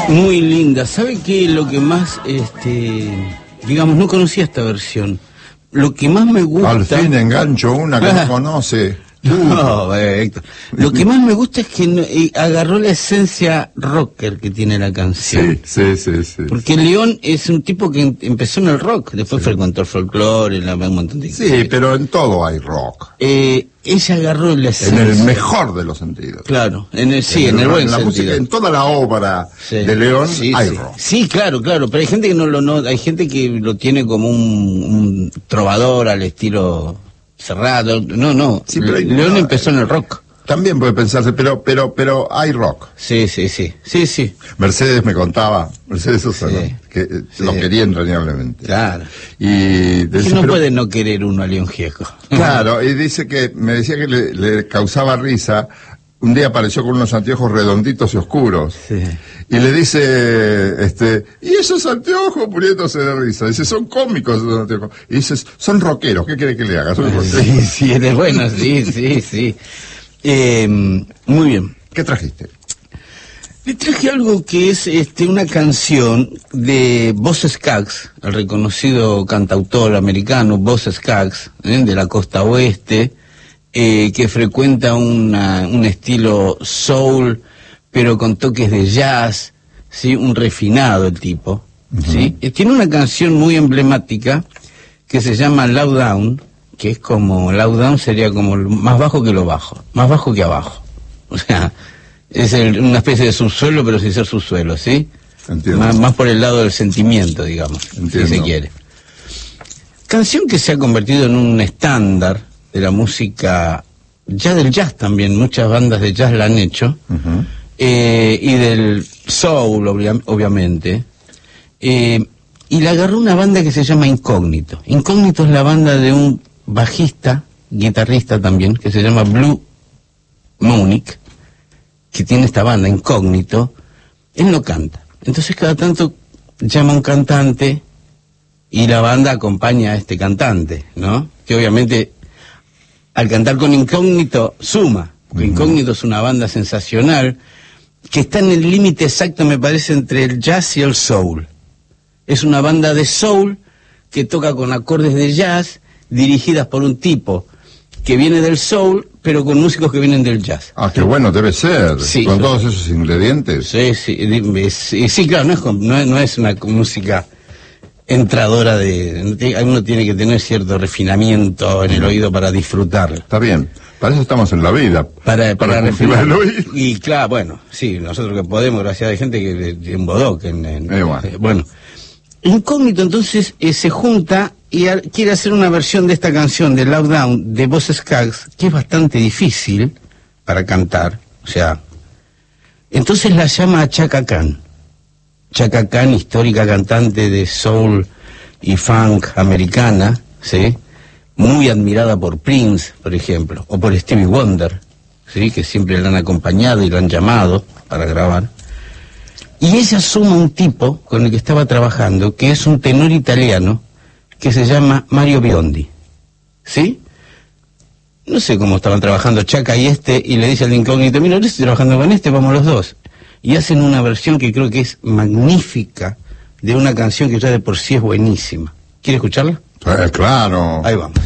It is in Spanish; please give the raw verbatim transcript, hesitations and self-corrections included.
Muy linda. ¿Sabe qué? Lo que más, este, digamos, no conocía esta versión. Lo que más me gusta... Al fin engancho una que no conoce. No, eh, Héctor. Lo que más me gusta es que no, eh, agarró la esencia rocker que tiene la canción. Sí, sí, sí, sí. Porque León es un tipo que em- empezó en el rock, después sí. frecuentó el folclore, la, un montón de Sí, cosas. Pero en todo hay rock. Eh, ella agarró la esencia. En el mejor de los sentidos. Claro, en el, sí, en, en el, el buen en la sentido. Música, en toda la obra sí. de León sí, hay sí. rock. Sí, claro, claro, pero hay gente que no lo no, hay gente que lo tiene como un, un trovador al estilo Cerrado. No, no, sí, pero hay, León no, empezó en el rock. También puede pensarse, pero pero pero hay rock. Sí, sí, sí, sí, sí. Mercedes me contaba, Mercedes Sosa, sí, ¿no? que eh, sí. lo quería entrañablemente. Claro. Y decía, no pero, puede no querer uno a León Gieco. Claro, y dice que, me decía que le, le causaba risa. Un día apareció con unos anteojos redonditos y oscuros. Sí. Y le dice, este, ¿y esos anteojos? Muriéndose de risa. Dice, son cómicos esos anteojos. Y dice, son rockeros, ¿qué quiere que le haga? Son rockeros. Sí, sí, eres bueno, sí, sí, sí. Eh, muy bien. ¿Qué trajiste? Le traje algo que es este una canción de Boz Scaggs, el reconocido cantautor americano Boz Scaggs, ¿eh? de la costa oeste, eh, que frecuenta una, un estilo soul, pero con toques de jazz, ¿sí? Un refinado el tipo, uh-huh. ¿sí? Eh, tiene una canción muy emblemática que se llama Low Down, que es como, Low Down sería como más bajo que lo bajo, más bajo que abajo. O sea, es el, una especie de subsuelo, pero sin ser subsuelo, ¿sí? Entiendo. Más, más por el lado del sentimiento, digamos, Entiendo. si se quiere. Canción que se ha convertido en un estándar de la música, ya del jazz también, muchas bandas de jazz la han hecho, uh-huh. eh, y del soul, obvia, obviamente, eh, y la agarró una banda que se llama Incógnito. Incógnito es la banda de un bajista, guitarrista también, que se llama Blue Monique, que tiene esta banda, Incógnito. Él no canta, entonces cada tanto llama a un cantante y la banda acompaña a este cantante, ¿no? Que obviamente al cantar con Incógnito suma, porque uh-huh. Incógnito es una banda sensacional que está en el límite exacto, me parece, entre el jazz y el soul. Es una banda de soul que toca con acordes de jazz, dirigidas por un tipo que viene del soul, pero con músicos que vienen del jazz. Ah, qué bueno debe ser, sí, con todos esos ingredientes. Sí, sí, sí, sí claro, no es, no, no es una música entradora de... Uno tiene que tener cierto refinamiento en el oído para disfrutarlo. Está bien, para eso estamos en la vida. Para, para, para refinar el oído. Y claro, bueno, sí, nosotros que podemos, gracias a la gente que en Bodoc, en, en, eh, bueno. Eh, bueno. Incógnito entonces eh, se junta y a, quiere hacer una versión de esta canción de Low Down de Boz Scaggs, que es bastante difícil para cantar, o sea, entonces la llama a Chaka Khan. Chaka Khan, histórica cantante de soul y funk americana, ¿sí? Muy admirada por Prince, por ejemplo, o por Stevie Wonder, ¿sí? Que siempre la han acompañado y la han llamado para grabar. Y ella suma un tipo con el que estaba trabajando, que es un tenor italiano, que se llama Mario Biondi, ¿sí? No sé cómo estaban trabajando Chaka y este, y le dice al Incógnito, mira, yo estoy trabajando con este, vamos los dos. Y hacen una versión que creo que es magnífica de una canción que ya de por sí es buenísima. ¿Quiere escucharla? Eh, claro. Ahí vamos.